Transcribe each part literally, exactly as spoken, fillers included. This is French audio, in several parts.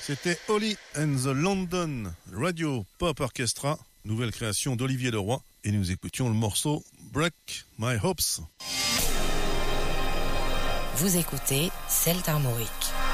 C'était Holly and the London Radio Pop Orchestra, nouvelle création d'Olivier Leroy, et nous écoutions le morceau Break My Hopes. Vous écoutez Celte Armorique.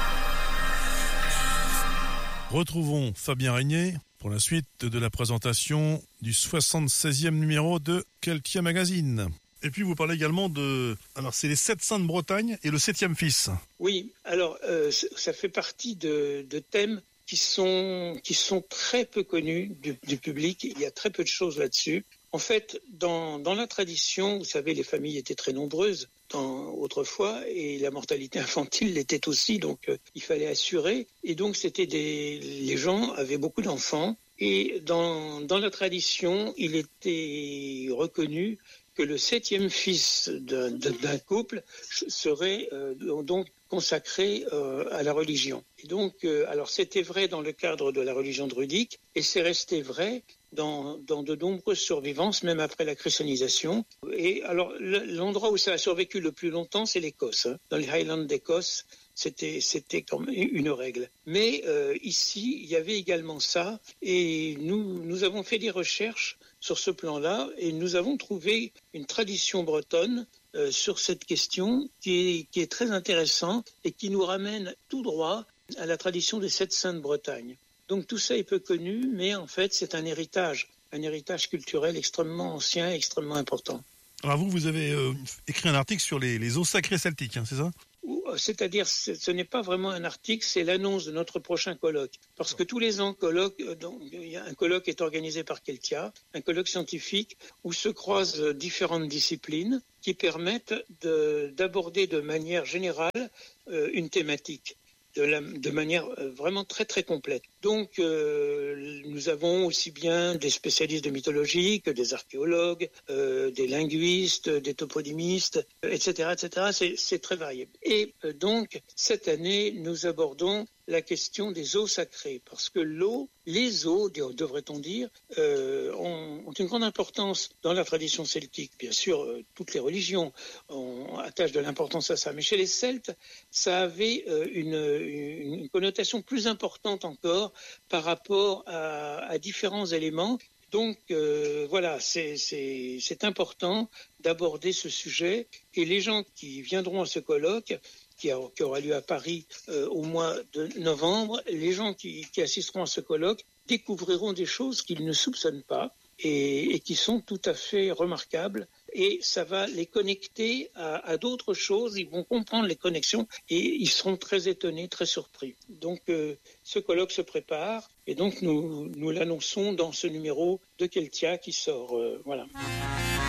Retrouvons Fabien Régnier pour la suite de la présentation du soixante-seizième numéro de Keltia Magazine. Et puis vous parlez également de... Alors c'est les sept saints de Bretagne et le septième fils. Oui, alors euh, ça fait partie de, de thèmes qui sont, qui sont très peu connus du, du public. Il y a très peu de choses là-dessus. En fait, dans, dans la tradition, vous savez, les familles étaient très nombreuses dans, autrefois et la mortalité infantile l'était aussi, donc euh, il fallait assurer. Et donc c'était des... les gens avaient beaucoup d'enfants et dans, dans la tradition, il était reconnu que le septième fils d'un, d'un couple serait euh, donc consacré euh, à la religion. Et donc, euh, alors c'était vrai dans le cadre de la religion druidique, et c'est resté vrai dans, dans de nombreuses survivances, même après la christianisation. Et alors, l'endroit où ça a survécu le plus longtemps, c'est l'Écosse. Hein. Dans les Highlands d'Écosse, c'était c'était comme une règle. Mais euh, ici, il y avait également ça, et nous nous avons fait des recherches sur ce plan-là, et nous avons trouvé une tradition bretonne euh, sur cette question qui est qui est très intéressante et qui nous ramène tout droit à la tradition des sept saints de Bretagne. Donc tout ça est peu connu, mais en fait c'est un héritage, un héritage culturel extrêmement ancien, extrêmement important. Alors vous, vous avez euh, écrit un article sur les, les eaux sacrées celtiques, hein, c'est ça ? C'est-à-dire, ce n'est pas vraiment un article, c'est l'annonce de notre prochain colloque. Parce que tous les ans, colloque, donc, un colloque est organisé par Keltia, un colloque scientifique où se croisent différentes disciplines qui permettent de, d'aborder de manière générale euh, une thématique. De, la, de manière vraiment très très complète. Donc euh, nous avons aussi bien des spécialistes de mythologie que des archéologues, euh, des linguistes, des toponymistes, et cetera, et cetera. C'est, c'est très varié. Et euh, donc cette année nous abordons la question des eaux sacrées, parce que l'eau, les eaux, devrait-on dire, euh, ont, ont une grande importance dans la tradition celtique. Bien sûr, euh, toutes les religions ont, attachent de l'importance à ça, mais chez les Celtes, ça avait euh, une, une, une connotation plus importante encore par rapport à, à différents éléments. Donc euh, voilà, c'est, c'est, c'est important d'aborder ce sujet, et les gens qui viendront à ce colloque, qui aura lieu à Paris euh, au mois de novembre, les gens qui, qui assisteront à ce colloque découvriront des choses qu'ils ne soupçonnent pas et, et qui sont tout à fait remarquables. Et ça va les connecter à, à d'autres choses, ils vont comprendre les connexions et ils seront très étonnés, très surpris. Donc euh, ce colloque se prépare et donc nous, nous l'annonçons dans ce numéro de Keltia qui sort. Euh, voilà.